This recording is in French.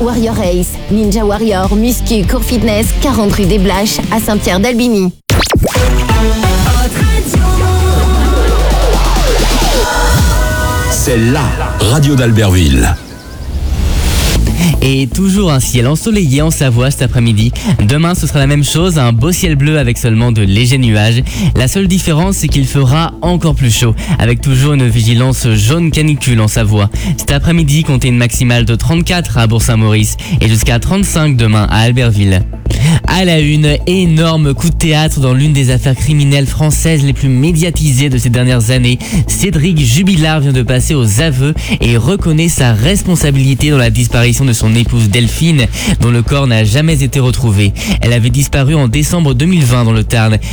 Warrior Ace, Ninja Warrior, Muscu, Core Fitness, 40 rue des Blaches, à Saint-Pierre-d'Albigny. C'est la radio d'Albertville. Et toujours un ciel ensoleillé en Savoie cet après-midi. Demain, ce sera la même chose, un beau ciel bleu avec seulement de légers nuages. La seule différence, c'est qu'il fera encore plus chaud, avec toujours une vigilance jaune canicule en Savoie. Cet après-midi, comptez une maximale de 34 à Bourg-Saint-Maurice et jusqu'à 35 demain à Albertville. À la une, énorme coup de théâtre dans l'une des affaires criminelles françaises les plus médiatisées de ces dernières années. Cédric Jubilard vient de passer aux aveux et reconnaît sa responsabilité dans la disparition de son épouse Delphine, dont le corps n'a jamais été retrouvé. Elle avait disparu en décembre 2020 dans le Tarn